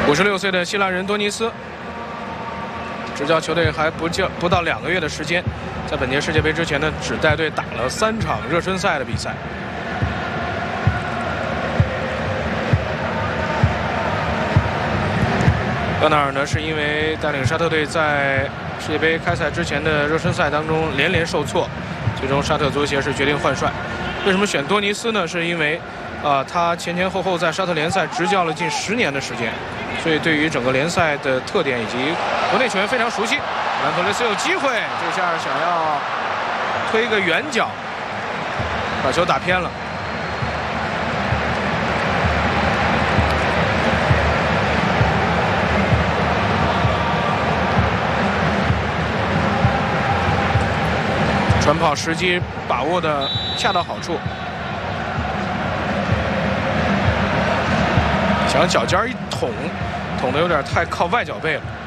56岁的希腊人多尼斯，执教球队还不到2个月的时间，在本届世界杯之前呢，只带队打了3场热身赛的比赛。勒纳尔呢，是因为带领沙特队在世界杯开赛之前的热身赛当中连连受挫，最终沙特足协是决定换帅。为什么选多尼斯呢？是因为他前后在沙特联赛执教了近10年的时间，所以对于整个联赛的特点以及国内球员非常熟悉。兰托雷斯有机会，这下想要推个远角，把球打偏了。传跑时机把握的恰到好处，想脚尖一捅的有点太靠外脚背了。